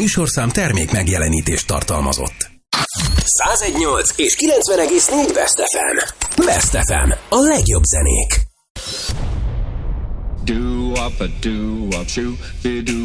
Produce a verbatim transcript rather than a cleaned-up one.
műsorszám termék megjelenítést tartalmazott. száz egy egész nyolc és kilencven egész négy Best ef em. Best ef em, a legjobb zenék. Do up a do up shoe, do